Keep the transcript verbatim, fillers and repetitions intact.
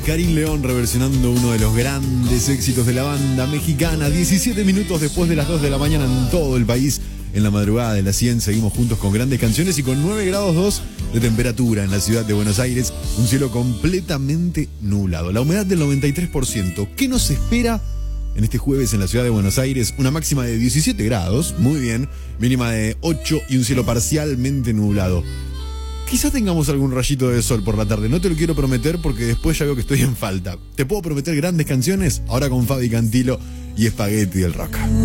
Karim León reversionando uno de los grandes éxitos de la banda mexicana. diecisiete minutos después de las dos de la mañana en todo el país. En la madrugada de las cien seguimos juntos con grandes canciones y con nueve grados dos de temperatura en la ciudad de Buenos Aires. Un cielo completamente nublado. La humedad del noventa y tres por ciento. ¿Qué nos espera en este jueves en la ciudad de Buenos Aires? Una máxima de diecisiete grados, muy bien. Mínima de ocho y un cielo parcialmente nublado. Quizá tengamos algún rayito de sol por la tarde, no te lo quiero prometer porque después ya veo que estoy en falta. ¿Te puedo prometer grandes canciones? Ahora con Fabi Cantilo y Espagueti del Rock.